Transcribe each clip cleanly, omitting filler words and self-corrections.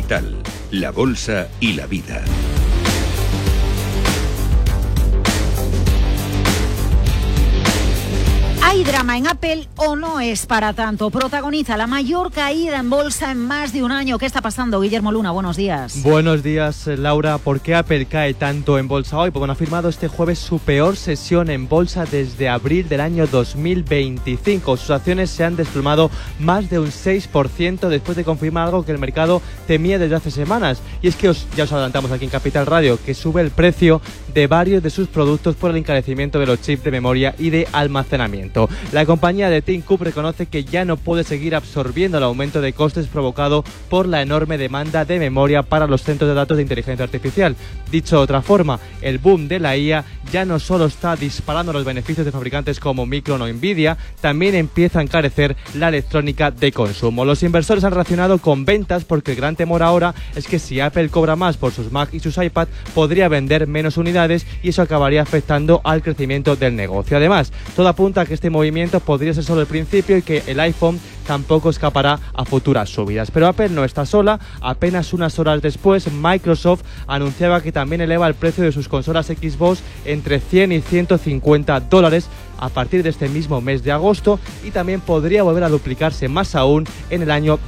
Capital, la bolsa y la vida. ¿Hay drama en Apple o no es para tanto? Protagoniza la mayor caída en bolsa en más de un año. ¿Qué está pasando? Guillermo Luna, buenos días. Buenos días, Laura. ¿Por qué Apple cae tanto en bolsa hoy? Pues bueno, ha firmado este jueves su peor sesión en bolsa desde abril del año 2025. Sus acciones se han desplomado más de un 6% después de confirmar algo que el mercado temía desde hace semanas. Y es que ya os adelantamos aquí en Capital Radio que sube el precio de varios de sus productos por el encarecimiento de los chips de memoria y de almacenamiento. La compañía de Tim Cook reconoce que ya no puede seguir absorbiendo el aumento de costes provocado por la enorme demanda de memoria para los centros de datos de inteligencia artificial. Dicho de otra forma, el boom de la IA ya no solo está disparando los beneficios de fabricantes como Micron o Nvidia, también empieza a encarecer la electrónica de consumo. Los inversores han reaccionado con ventas porque el gran temor ahora es que si Apple cobra más por sus Mac y sus iPad, podría vender menos unidades y eso acabaría afectando al crecimiento del negocio. Además, todo apunta a que este movimiento podría ser solo el principio y que el iPhone tampoco escapará a futuras subidas. Pero Apple no está sola. Apenas unas horas después, Microsoft anunciaba que también eleva el precio de sus consolas Xbox entre $100 y $150 a partir de este mismo mes de agosto y también podría volver a duplicarse más aún en el año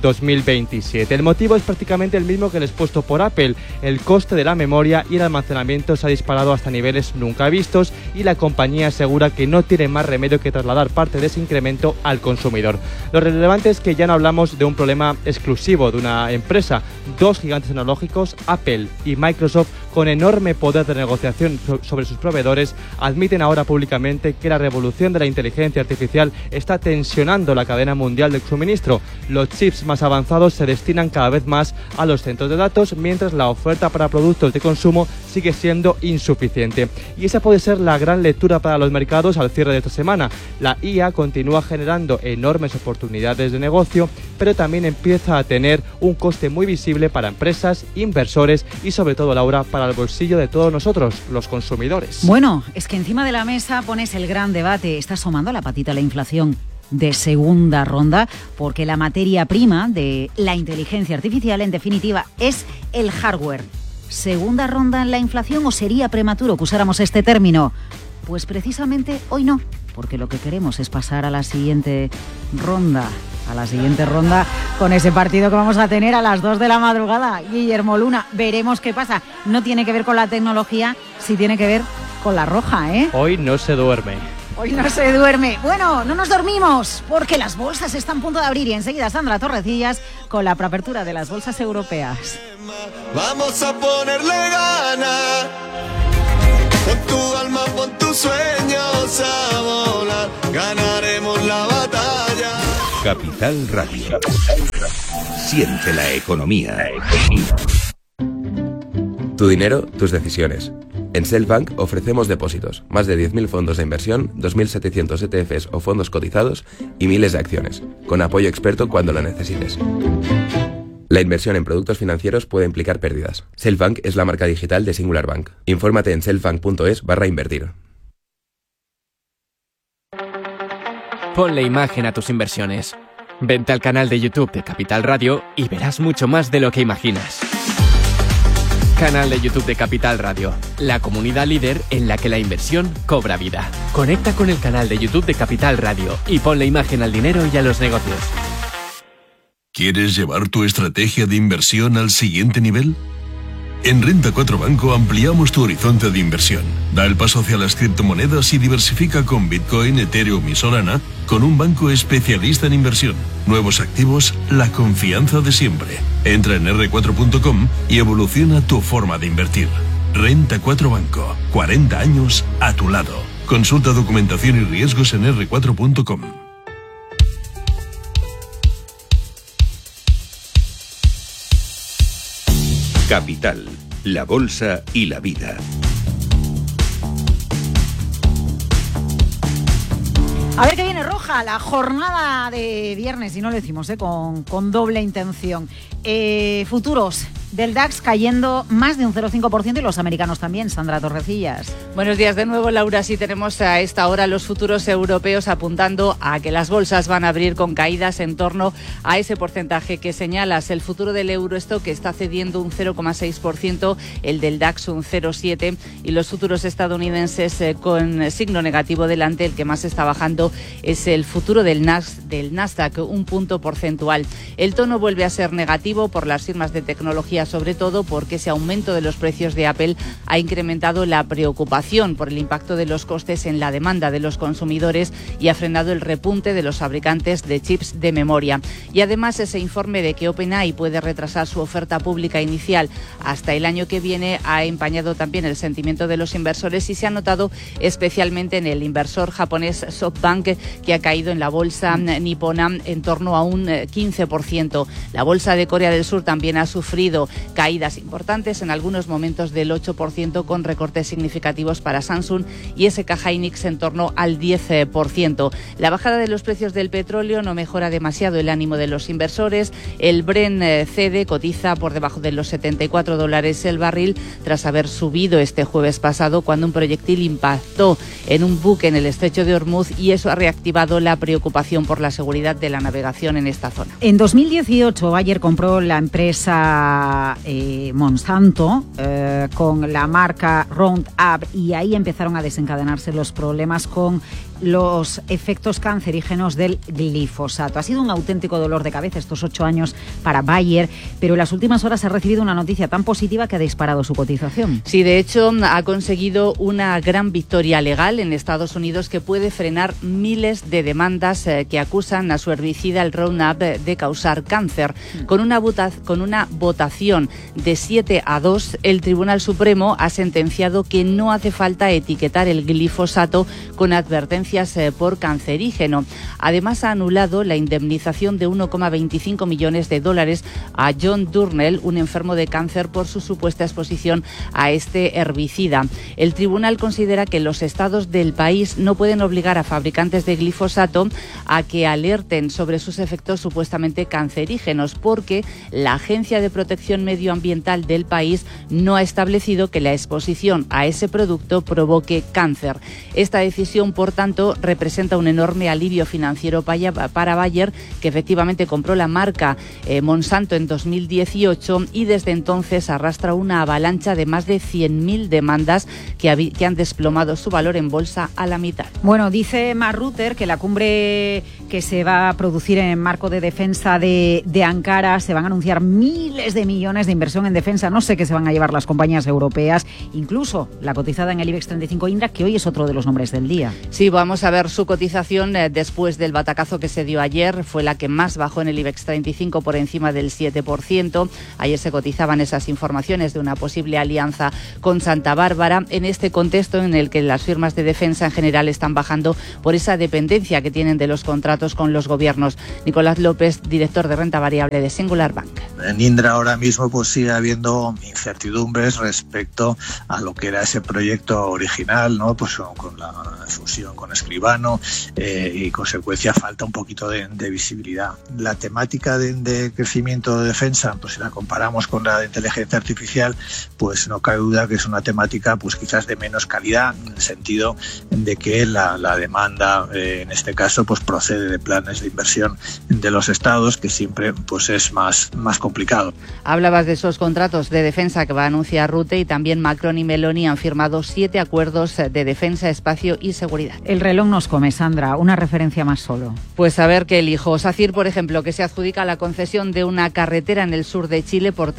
2027. El motivo es prácticamente el mismo que el expuesto por Apple. El coste de la memoria y el almacenamiento se ha disparado hasta niveles nunca vistos y la compañía asegura que no tiene más remedio que trasladar parte de ese incremento al consumidor. Lo relevante es que ya no hablamos de un problema exclusivo de una empresa. Dos gigantes tecnológicos, Apple y Microsoft, con enorme poder de negociación sobre sus proveedores, admiten ahora públicamente que la revolución de la inteligencia artificial está tensionando la cadena mundial de suministro. Los chips más avanzados se destinan cada vez más a los centros de datos, mientras la oferta para productos de consumo sigue siendo insuficiente. Y esa puede ser la gran lectura para los mercados al cierre de esta semana. La IA continúa generando enormes oportunidades de negocio, pero también empieza a tener un coste muy visible para empresas, inversores y sobre todo, Laura, para el bolsillo de todos nosotros, los consumidores. Bueno, es que encima de la mesa pones el gran debate. ¿Está asomando la patita la inflación de segunda ronda? Porque la materia prima de la inteligencia artificial, en definitiva, es el hardware. ¿Segunda ronda en la inflación o sería prematuro que usáramos este término? Pues precisamente hoy no, porque lo que queremos es pasar a la siguiente ronda. Con ese partido que vamos a tener a las 2 de la madrugada. Guillermo Luna, veremos qué pasa. No tiene que ver con la tecnología, sí tiene que ver con la roja, ¿eh? Hoy no se duerme. Bueno, no nos dormimos, porque las bolsas están a punto de abrir y enseguida Sandra Torrecillas con la preapertura de las bolsas europeas. Vamos a ponerle ganas. Pon tu alma, pon tus sueños a volar. Ganaremos la batalla. Capital Radio. Siente la economía. Tu dinero, tus decisiones. En Selfbank ofrecemos depósitos, más de 10.000 fondos de inversión, 2.700 ETFs o fondos cotizados y miles de acciones, con apoyo experto cuando lo necesites. La inversión en productos financieros puede implicar pérdidas. Selfbank es la marca digital de Singular Bank. Infórmate en selfbank.es/invertir. Ponle imagen a tus inversiones. Vente al canal de YouTube de Capital Radio y verás mucho más de lo que imaginas. Canal de YouTube de Capital Radio, la comunidad líder en la que la inversión cobra vida. Conecta con el canal de YouTube de Capital Radio y ponle imagen al dinero y a los negocios. ¿Quieres llevar tu estrategia de inversión al siguiente nivel? En Renta 4 Banco ampliamos tu horizonte de inversión. Da el paso hacia las criptomonedas y diversifica con Bitcoin, Ethereum y Solana con un banco especialista en inversión. Nuevos activos, la confianza de siempre. Entra en r4.com y evoluciona tu forma de invertir. Renta 4 Banco, 40 años a tu lado. Consulta documentación y riesgos en r4.com. Capital, la bolsa y la vida. A ver qué viene roja, la jornada de viernes, y no lo decimos con doble intención. futuros del DAX cayendo más de un 0,5% y los americanos también. Sandra Torrecillas. Buenos días de nuevo, Laura. Sí, tenemos a esta hora los futuros europeos apuntando a que las bolsas van a abrir con caídas en torno a ese porcentaje que señalas. El futuro del Eurostock está cediendo un 0,6%, el del DAX un 0,7% y los futuros estadounidenses con signo negativo delante. El que más está bajando es el futuro del Nasdaq, un punto porcentual. El tono vuelve a ser negativo por las firmas de tecnología, sobre todo porque ese aumento de los precios de Apple ha incrementado la preocupación por el impacto de los costes en la demanda de los consumidores y ha frenado el repunte de los fabricantes de chips de memoria. Y además ese informe de que OpenAI puede retrasar su oferta pública inicial hasta el año que viene ha empañado también el sentimiento de los inversores y se ha notado especialmente en el inversor japonés SoftBank, que ha caído en la bolsa nipona en torno a un 15%. La bolsa de Corea del Sur también ha sufrido caídas importantes, en algunos momentos del 8%, con recortes significativos para Samsung y SK Hynix en torno al 10%. La bajada de los precios del petróleo no mejora demasiado el ánimo de los inversores. El Brent cede, cotiza por debajo de los $74 el barril tras haber subido este jueves pasado cuando un proyectil impactó en un buque en el estrecho de Hormuz y eso ha reactivado la preocupación por la seguridad de la navegación en esta zona. En 2018 Bayer compró la empresa Monsanto con la marca Roundup y ahí empezaron a desencadenarse los problemas con los efectos cancerígenos del glifosato. Ha sido un auténtico dolor de cabeza estos 8 años para Bayer, pero en las últimas horas ha recibido una noticia tan positiva que ha disparado su cotización. Sí, de hecho ha conseguido una gran victoria legal en Estados Unidos que puede frenar miles de demandas que acusan a su herbicida, el Roundup, de causar cáncer. Con una votación de 7-2, el Tribunal Supremo ha sentenciado que no hace falta etiquetar el glifosato con advertencias por cancerígeno. Además, ha anulado la indemnización de $1,25 millones a John Durnell, un enfermo de cáncer, por su supuesta exposición a este herbicida. El tribunal considera que los estados del país no pueden obligar a fabricantes de glifosato a que alerten sobre sus efectos supuestamente cancerígenos, porque la Agencia de Protección Medioambiental del país no ha establecido que la exposición a ese producto provoque cáncer. Esta decisión, por tanto, representa un enorme alivio financiero para Bayer, que efectivamente compró la marca Monsanto en 2018 y desde entonces arrastra una avalancha de más de 100.000 demandas que han desplomado su valor en bolsa a la mitad. Bueno, dice Mark Rutte que la cumbre que se va a producir en marco de defensa de Ankara se van a anunciar miles de millones de inversión en defensa. No sé qué se van a llevar las compañías europeas, incluso la cotizada en el IBEX 35 Indra, que hoy es otro de los nombres del día. Sí, vamos a ver su cotización después del batacazo que se dio ayer. Fue la que más bajó en el IBEX 35, por encima del 7%. Ayer se cotizaban esas informaciones de una posible alianza con Santa Bárbara, en este contexto en el que las firmas de defensa en general están bajando por esa dependencia que tienen de los contratos con los gobiernos. Nicolás López, director de renta variable de Singular Bank. En Indra ahora mismo pues sigue habiendo incertidumbres respecto a lo que era ese proyecto original, ¿no? Pues con la fusión con Escribano y consecuencia falta un poquito de visibilidad. La temática de crecimiento de defensa, pues si la comparamos con la de inteligencia artificial, pues no cabe duda que es una temática pues quizás de menos calidad, en el sentido de que la demanda en este caso pues procede de planes de inversión de los estados, que siempre pues es más complicado. Hablabas de esos contratos de defensa que va a anunciar Rutte, y también Macron y Meloni han firmado 7 acuerdos de defensa, espacio y seguridad. El reloj nos come, Sandra, una referencia más solo. Pues a ver qué elijo. SACIR, por ejemplo, que se adjudica la concesión de una carretera en el sur de Chile por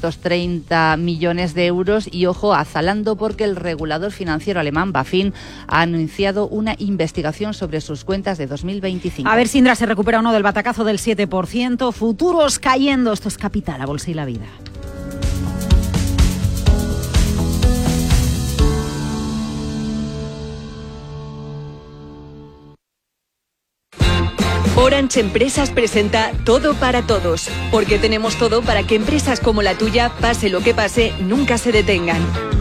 330 millones de euros, y ojo a Zalando, porque el regulador financiero alemán BaFin ha anunciado una investigación sobre sus cuentas de 2025. A ver si Indra se recupera o no del batacazo del 7%. Futuros cayendo. Esto es Capital, la bolsa y la vida. Orange Empresas presenta Todo para Todos, porque tenemos todo para que empresas como la tuya, pase lo que pase, nunca se detengan.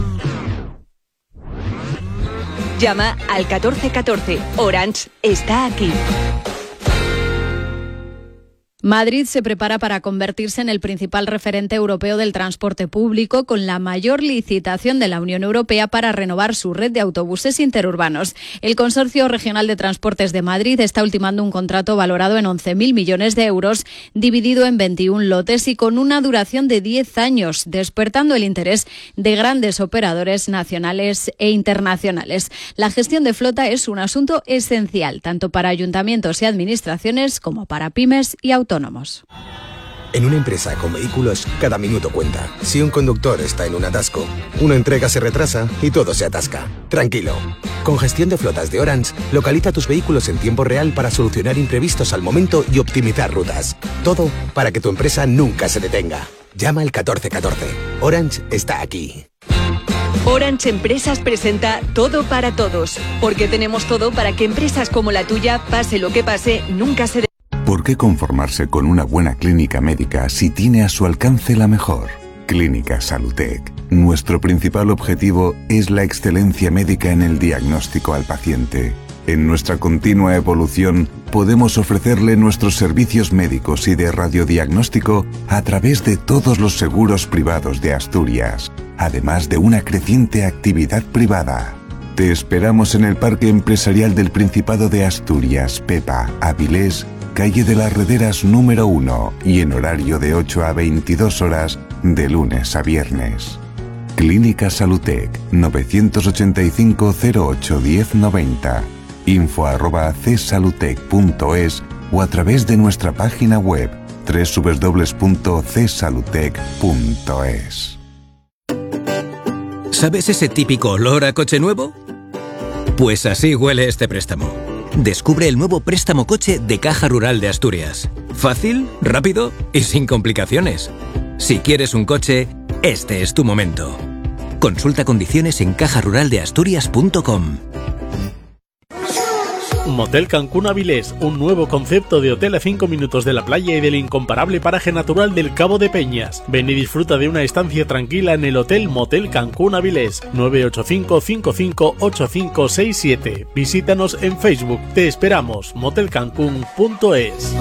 Llama al 1414. Orange está aquí. Madrid se prepara para convertirse en el principal referente europeo del transporte público, con la mayor licitación de la Unión Europea para renovar su red de autobuses interurbanos. El Consorcio Regional de Transportes de Madrid está ultimando un contrato valorado en 11.000 millones de euros, dividido en 21 lotes y con una duración de 10 años, despertando el interés de grandes operadores nacionales e internacionales. La gestión de flota es un asunto esencial, tanto para ayuntamientos y administraciones como para pymes y autónomos. En una empresa con vehículos, cada minuto cuenta. Si un conductor está en un atasco, una entrega se retrasa y todo se atasca. Tranquilo. Con gestión de flotas de Orange, localiza tus vehículos en tiempo real para solucionar imprevistos al momento y optimizar rutas. Todo para que tu empresa nunca se detenga. Llama al 1414. Orange está aquí. Orange Empresas presenta Todo para Todos, porque tenemos todo para que empresas como la tuya, pase lo que pase, nunca se detengan. ¿Por qué conformarse con una buena clínica médica si tiene a su alcance la mejor? Clínica Salutec. Nuestro principal objetivo es la excelencia médica en el diagnóstico al paciente. En nuestra continua evolución, podemos ofrecerle nuestros servicios médicos y de radiodiagnóstico a través de todos los seguros privados de Asturias, además de una creciente actividad privada. Te esperamos en el Parque Empresarial del Principado de Asturias, Pepa, Avilés, calle de las Rederas número 1 y en horario de 8 a 22 horas de lunes a viernes. Clínica Salutec, 985 08 1090, info@csalutec.es o a través de nuestra página web www.csalutec.es. ¿Sabes ese típico olor a coche nuevo? Pues así huele este préstamo. Descubre el nuevo préstamo coche de Caja Rural de Asturias. Fácil, rápido y sin complicaciones. Si quieres un coche, este es tu momento. Consulta condiciones en cajaruraldeasturias.com. Motel Cancún Avilés, un nuevo concepto de hotel a 5 minutos de la playa y del incomparable paraje natural del Cabo de Peñas. Ven y disfruta de una estancia tranquila en el Hotel Motel Cancún Avilés, 985 55 8567. Visítanos en Facebook. Te esperamos. motelcancún.es.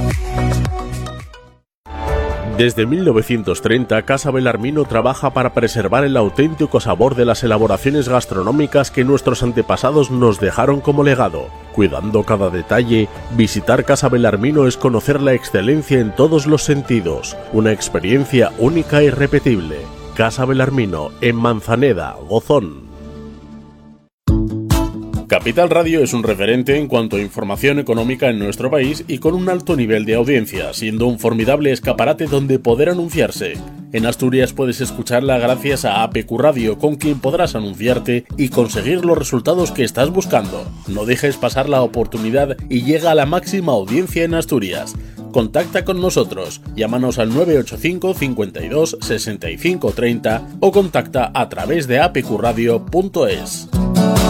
Desde 1930, Casa Belarmino trabaja para preservar el auténtico sabor de las elaboraciones gastronómicas que nuestros antepasados nos dejaron como legado. Cuidando cada detalle, visitar Casa Belarmino es conocer la excelencia en todos los sentidos. Una experiencia única e irrepetible. Casa Belarmino, en Manzaneda, Gozón. Capital Radio es un referente en cuanto a información económica en nuestro país y con un alto nivel de audiencia, siendo un formidable escaparate donde poder anunciarse. En Asturias puedes escucharla gracias a APQ Radio, con quien podrás anunciarte y conseguir los resultados que estás buscando. No dejes pasar la oportunidad y llega a la máxima audiencia en Asturias. Contacta con nosotros, llámanos al 985 52 65 30 o contacta a través de apqradio.es.